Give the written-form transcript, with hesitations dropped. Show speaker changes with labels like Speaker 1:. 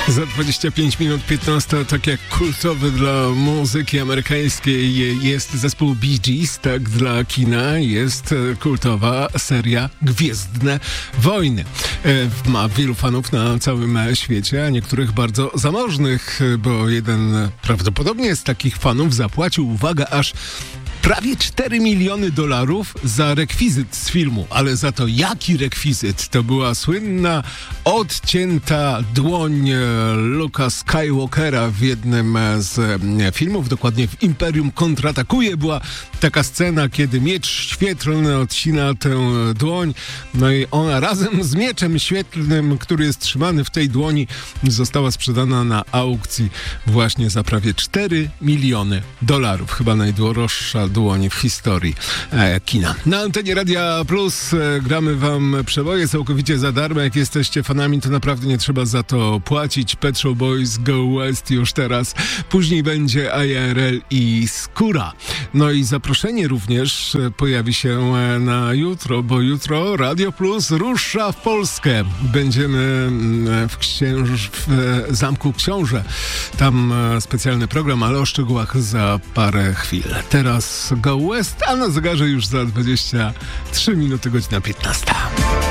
Speaker 1: Za 25 minut 15, tak jak kultowy dla muzyki amerykańskiej jest zespół Bee Gees, tak dla kina jest kultowa seria Gwiezdne Wojny. Ma wielu fanów na całym świecie, a niektórych bardzo zamożnych, bo jeden prawdopodobnie z takich fanów zapłacił, uwaga, aż prawie $4 miliony za rekwizyt z filmu. Ale za to jaki rekwizyt? To była słynna, odcięta dłoń Luke'a Skywalkera w jednym z filmów, dokładnie w Imperium kontratakuje. Była taka scena, kiedy miecz świetlny odcina tę dłoń, no i ona razem z mieczem świetlnym, który jest trzymany w tej dłoni, została sprzedana na aukcji właśnie za prawie $4 miliony. Chyba najdroższa dłoń w historii kina. Na antenie Radia Plus gramy wam przeboje całkowicie za darmo. Jak jesteście fanami, to naprawdę nie trzeba za to płacić. Pet Shop Boys, Go West już teraz. Później będzie IRL i Skóra. No i zaproszenie również pojawi się na jutro, bo jutro Radio Plus rusza w Polskę. Będziemy w Zamku Książę. Tam specjalny program, ale o szczegółach za parę chwil. Teraz Go West, a na zegarze już za 23 minuty, godzina 15.